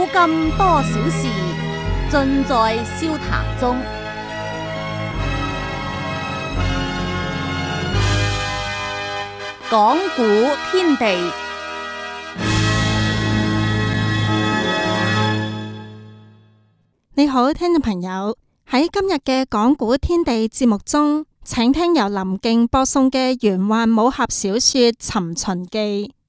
今多少事，盡在笑談中。講古天地， 你好，聽眾朋友，喺今日嘅講古天地節目中，請聽由林敬播送嘅玄幻武俠小說《尋秦記》。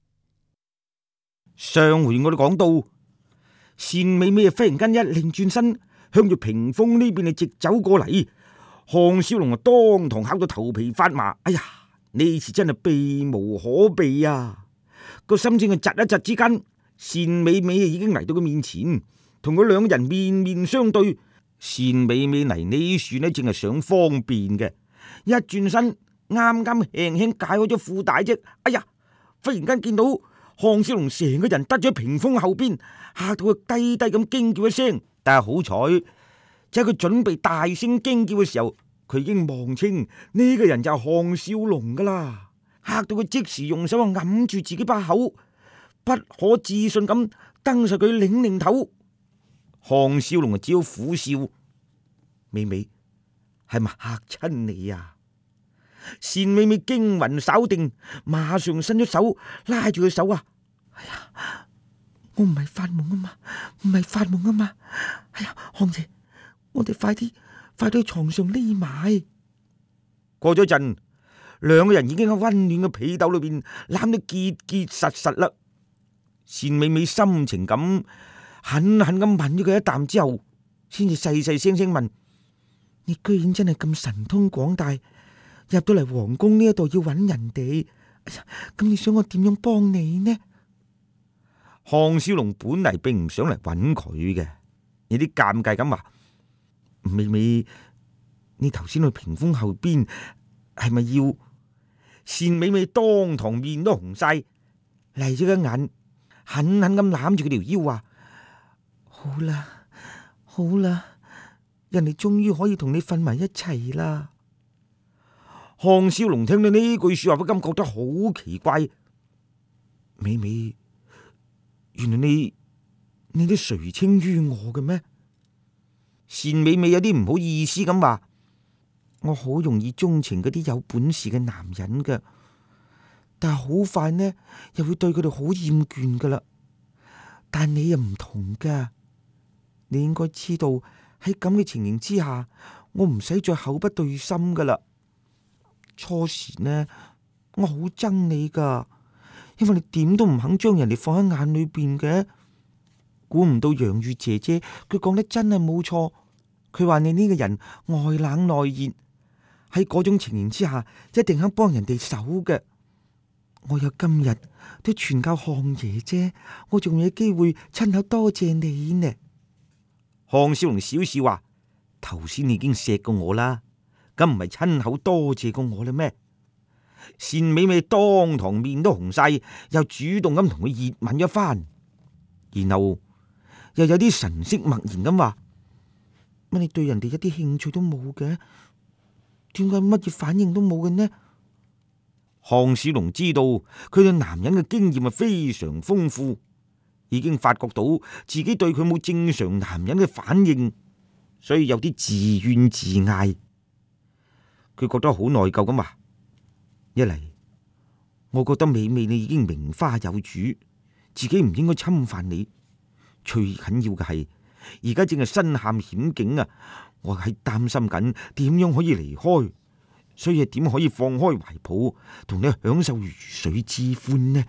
上回我哋講到，單美美忽然間一擰轉身，向住屏風呢邊直走過嚟。項少龍當堂嚇到頭皮發麻。哎呀，呢次真係避無可避啊！個心正係窒一窒之間，單美美已經嚟到佢面前，同佢兩個人面面相對。單美美嚟呢處呢，正係想方便嘅，一轉身啱啱輕輕解開咗褲帶啫。哎呀，忽然間見到項少龍成個人得咗屏風後邊，嚇到佢低低咁驚叫一聲。但係好彩，就喺佢準備大聲驚叫嘅時候，佢已經望清呢個人就係項少龍噶啦，嚇到佢即時用手揞住自己把口，不可置信咁瞪實佢，擰擰頭。項少龍只好苦笑：美美係咪嚇親你啊？單美美驚魂稍定，馬上伸咗手拉住佢手啊！哎呀，我唔係發夢啊嘛，唔係發夢啊嘛！哎呀，項姐，我哋快啲去床上匿埋。過咗陣，兩個人已經喺溫暖嘅被竇裏邊攬得結結實實啦。單美美深情咁狠狠咁吻咗佢一啖之後，先至細細聲聲問：你居然真係咁神通廣大，入到嚟皇宮呢一度要揾人哋？哎呀，咁你想我點樣幫你呢？項少龍本嚟並唔想嚟揾佢嘅，有啲尷尬咁話：美美，你頭先去屏風後邊係咪要？單美美當堂面都紅晒，嚟咗個眼，狠狠咁攬住佢條腰話：好啦好啦，人哋終於可以同你瞓埋一齊啦。項少龍聽到呢句說話，不禁覺得好奇怪。美美，原來你都垂青於我嘅咩？單美美有啲唔好意思咁話：我好容易鍾情嗰啲有本事嘅男人噶，但係好快呢又會對佢哋好厭倦噶啦。但你又唔同噶，你應該知道喺咁嘅情形之下，我唔使再口不對心噶啦。初時呢，我好憎你噶，因為你點都唔肯將人哋放喺眼裏邊嘅。估唔到楊玉姐姐佢講得真係冇錯，佢話你呢個人外冷內熱，喺嗰種情形之下一定肯幫人哋手嘅。我有今日都全靠項爺啫，我仲有機會親口多謝你呢。項少龍笑笑話：頭先你已經錫過我啦，咁唔係親口多謝過我啦咩？單美美當堂面都紅晒，又主動咁同佢熱吻一番，然後又有啲神色默然咁話：乜你對人哋一啲興趣都冇嘅？點解乜嘢反應都冇嘅呢？項少龍知道佢對男人嘅經驗係非常豐富，已經發覺到自己對佢冇正常男人嘅反應，所以有啲自怨自艾。佢覺得好內疚咁話：一嚟，我覺得美美你已經名花有主，自己唔應該侵犯你。最緊要嘅係，而家正係身陷險境啊！我係擔心緊點樣可以離開，所以點可以放開懷抱，同你享受如水之歡呢？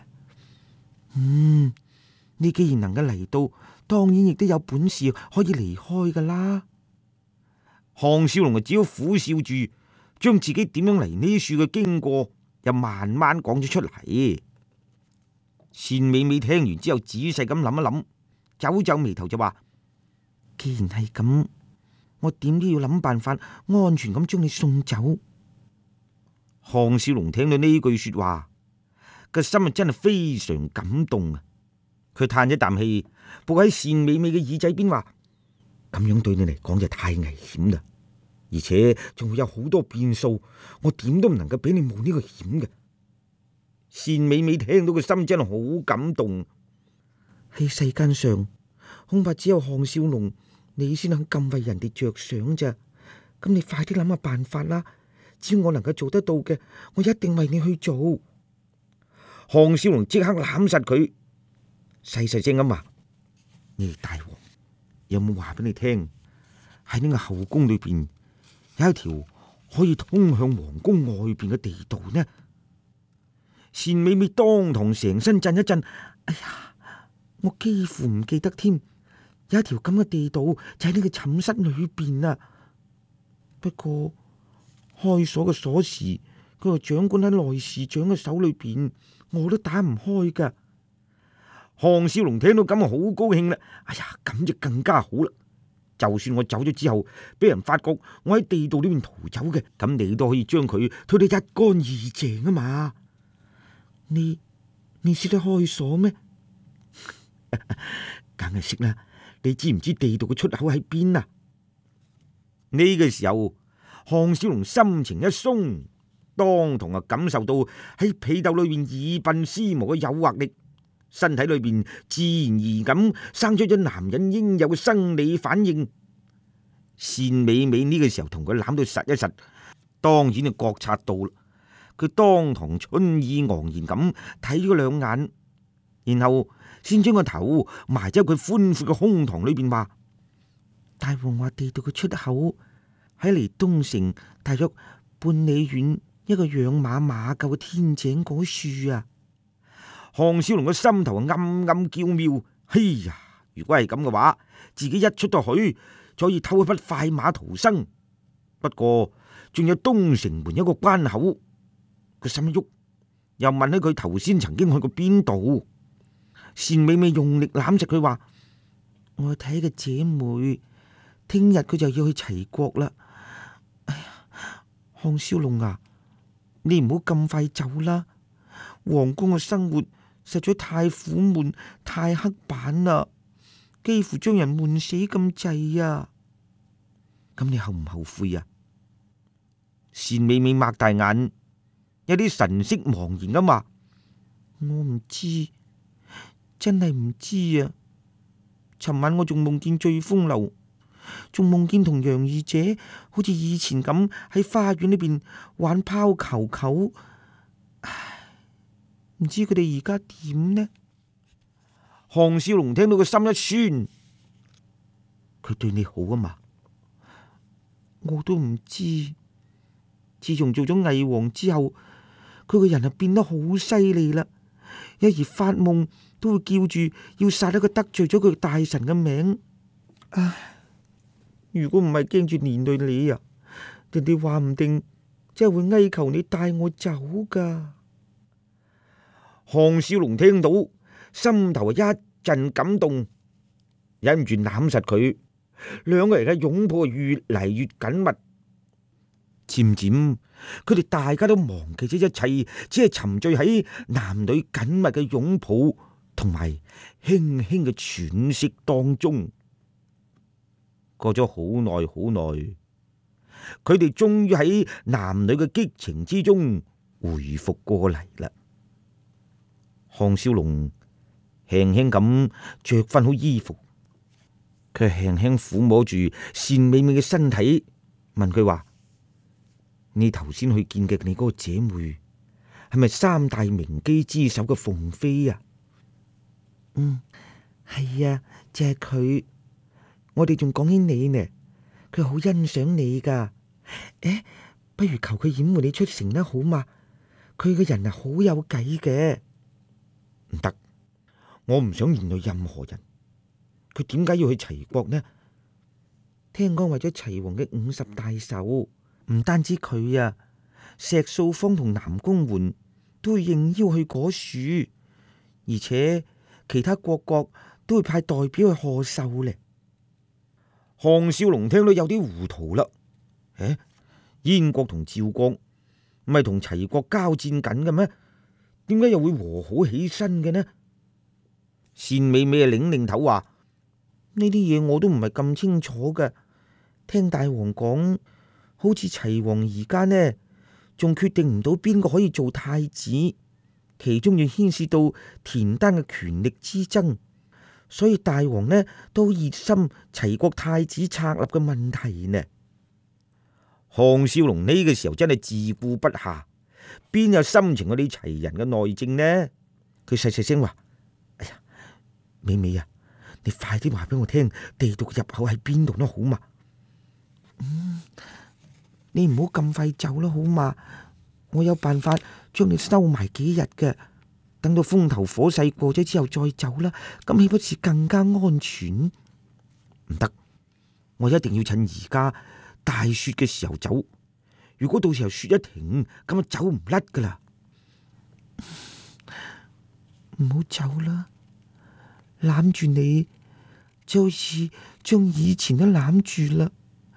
你既然能夠嚟到，當然亦都有本事可以離開噶啦。項少龍就只好苦笑住，將自己點樣嚟呢處嘅經過又慢慢講咗出嚟。單美美聽完之後，仔細咁諗一諗，皺皺眉頭就話：既然係咁，我點都要諗辦法安全咁將你送走。項少龍聽到呢句說話，個心啊真係非常感動啊！佢嘆一啖氣，伏喺單美美嘅耳仔邊話：咁樣對你嚟講就太危險啦，而且仲會有好多變數，我點都唔能夠俾你冒呢個險嘅。單美美聽到個心真係好感動。喺世間上恐怕只有項少龍你先肯咁為人哋着想咋。咁你快啲諗下辦法啦！只要我能夠做得到嘅，我一定為你去做。項少龍即刻攬實佢，細細聲咁話：你大王有冇話俾你聽？喺呢個後宮裏邊有一條可以通向皇宮外邊嘅地道呢？單美美當堂成身震一震，哎呀，我幾乎唔記得添，有一條咁嘅地道就喺呢個寢室裏邊啊！不過開鎖嘅鎖匙，佢話掌管喺內侍長嘅手裏邊，我都打唔開噶。項少龍聽到咁啊，好高興啦！哎呀，咁就更加好啦！就算我走咗之後，俾人發覺我喺地道裏面逃走嘅，咁你都可以將佢推得一乾二淨啊嘛！你識得開鎖咩？梗係識啦！你知唔知地道嘅出口喺邊啊？呢個時候，項少龍心情一鬆，當堂感受到喺被竇裏邊以鬢廝磨嘅誘惑力，身體裏邊自然而然咁生出咗男人應有嘅生理反應。單美美呢個時候同佢攬到實一實，當然就覺察到啦。佢當堂春意盎然咁睇咗兩眼，然後先將個頭埋咗佢寬闊嘅胸膛裏邊，話：大王話地道嘅出口喺離東城大約半里遠一個養馬馬廄嘅天井嗰處啊！項少龍嘅心頭暗暗叫妙，哎呀！如果係咁嘅話，自己一出到去就可以偷一匹快馬逃生。不過仲有東城門一個關口，個心一喐，又問起佢頭先曾經去過邊度。單美美用力攬實佢話：我睇個姐妹，聽日佢就要去齊國啦。哎呀，項少龍啊，你唔好咁快走啦！皇宮嘅生活實在太苦悶、太刻板啦，幾乎將人悶死咁滯啊！咁你後唔後悔啊？單美美擘大眼，有啲神色茫然咁話：我唔知，真係唔知啊！尋晚我仲夢見醉風樓，仲夢見同楊二姐好似以前咁喺花園裏邊玩拋球球。唉，唔知佢哋而家點呢？項少龍聽到個心一酸，佢對你好啊嘛？我都唔知。自從做咗魏王之後，佢個人啊變得好犀利啦，有時發夢都會叫住要殺一個得罪咗佢大臣嘅名。唉，如果唔係驚住連累你啊，人哋話唔定真係會哀求你帶我走噶。項少龍聽到，心頭一陣感動，忍唔住攬實佢，兩個人嘅擁抱越嚟越緊密。漸漸，佢哋大家都忘記咗一切，只係沉醉喺男女緊密嘅擁抱同埋輕輕嘅喘息當中。過咗好耐好耐，佢哋終於喺男女嘅激情之中回復過嚟啦。項少龍輕輕咁着翻好衣服，佢輕輕撫摸住單美美嘅身體，問佢話：你頭先去見嘅你嗰個姐妹係咪三大名姬之首嘅鳳飛啊？係啊，就係佢。我哋仲講起你呢，佢好欣賞你噶。不如求佢掩護你出城啦，好嘛？佢個人係好有計嘅。唔得，我唔想連累任何人。佢點解要去齊國呢？聽講為咗齊王嘅50大壽，唔單止佢啊，石素芳同南宮媛都會應邀去嗰處，而且其他國都會派代表去賀壽呢。項少龍聽到有啲糊塗啦。燕國同趙國唔係同齊國交戰緊嘅咩？點解又會和好起身嘅呢？單美美啊，擰擰頭話：呢啲嘢我都唔係咁清楚嘅。聽大王講，好似齊王而家呢，仲決定唔到邊個可以做太子，其中要牽涉到田丹嘅權力之爭， 所以大王呢都熱心齊國太子策立嘅問題呢。項少龍呢個時候真係自顧不暇，邊有心情去理齊人嘅內政呢？佢細細聲話：哎呀，美美啊，你快啲話俾我聽，地道嘅入口喺邊度都好嘛？你唔好咁快走啦，好嘛？我有辦法將你收埋幾日嘅，等到風頭火勢過咗之後再走啦，咁豈不是更加安全？唔得，我一定要趁而家大雪嘅時候走。如果到時候雪一停，咁就走唔甩噶啦。唔好走啦，攬住你就好似將以前都攬住啦。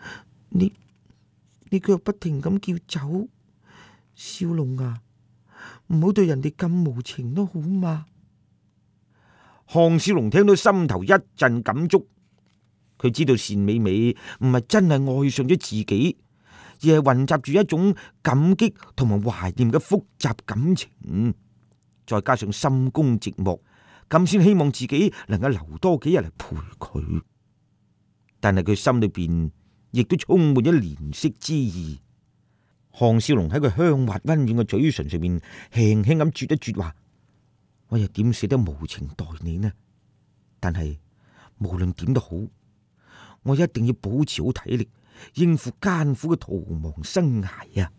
你腳不停咁叫走，少龍啊，唔好對人哋咁無情都好嘛。項少龍聽到心頭一陣感觸，佢知道單美美唔係真係愛上咗自己，而係混雜住一種感激同埋懷念嘅複雜感情，再加上心公寂寞，咁先希望自己能夠留多幾日嚟陪佢。但係佢心裏邊亦都充滿咗憐惜之意。項少龍喺佢香滑溫軟嘅嘴唇上面輕輕咁啜一啜，話：我又點捨得無情待你呢？但係無論點都好，我一定要保持好體力，應付艱苦嘅逃亡生涯啊！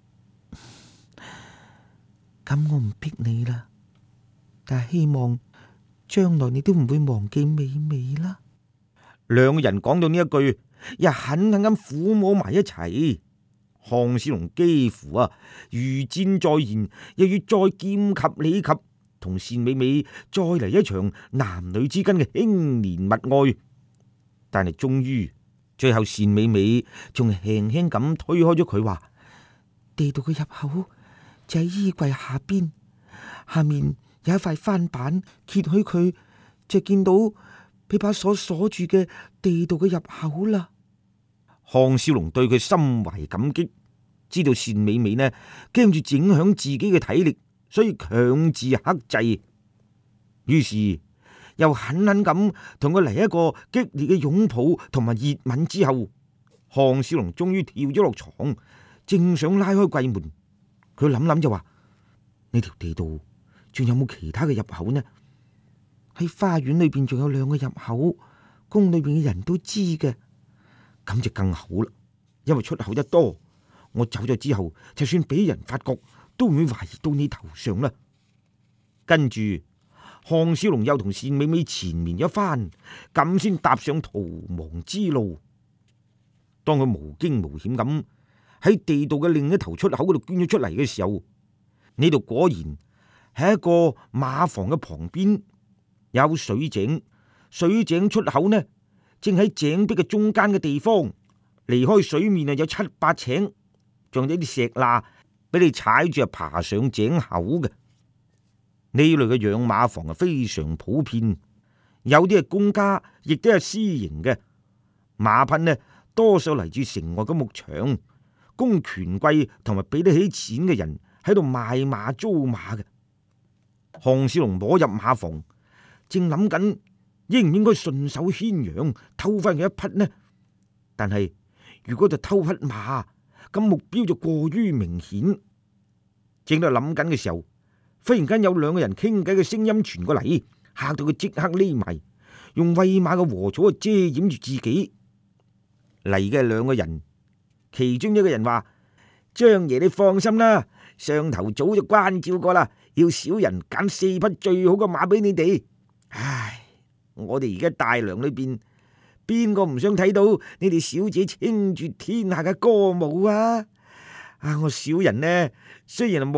咁我唔逼你啦，但係希望將來你都唔會忘記美美啦。兩個人講到呢一句，又狠狠咁撫摸埋一齊。項少龍幾乎如箭在弦，又要再劍及理及，同單美美再嚟一場男女之間嘅輕憐蜜愛。但係終於最後，單美美仲輕輕咁推開咗佢，話：地道嘅入口就喺衣櫃下邊，下面有一塊翻板，揭開佢就見到被把鎖鎖住嘅地道嘅入口啦。項少龍對佢心懷感激，知道單美美呢驚住影響自己嘅體力，所以強自克制。於是又狠狠咁同佢嚟一個激烈嘅擁抱同埋熱吻之後，項少龍終於跳咗落床，正想拉開櫃門，佢諗諗就話：呢條地道仲有冇其他嘅入口呢？喺花園裏邊仲有兩個入口，宮裏邊嘅人都知嘅，咁就更好啦。因為出口一多，我走咗之後，就算俾人發覺，都唔會懷疑到你頭上啦。跟住項少龍又同單美美纏綿一番，咁先踏上逃亡之路。當佢無驚無險咁喺地道嘅另一頭出口嗰度捐咗出嚟嘅時候，呢度果然係一個馬房嘅旁邊有水井，水井出口呢正喺井壁嘅中間嘅地方，離開水面有7、8尺，仲有啲石罅俾你踩住爬上井口嘅。呢類嘅養馬房非常普遍，有啲係公家，亦都係私營嘅。馬匹呢多數嚟自城外嘅牧場，供權貴同埋俾得起錢嘅人喺度賣馬租馬嘅。項少龍摸入馬房，正諗緊應唔應該順手牽羊偷翻佢一匹呢？但係如果就偷匹馬，咁目標就過於明顯。正喺度諗緊嘅時候，忽然間有兩個人傾偈嘅聲音傳過嚟，嚇到佢即刻匿埋，用餵馬嘅禾草遮掩住自己。嚟嘅係兩個人，其中一個人話：張爺你放心啦，上頭早就關照過啦，要小人揀4匹最好嘅馬俾你哋。唉，我哋而家大梁裏邊邊個唔想睇到你哋小姐稱絕天下嘅歌舞啊？我小人呢雖然係冇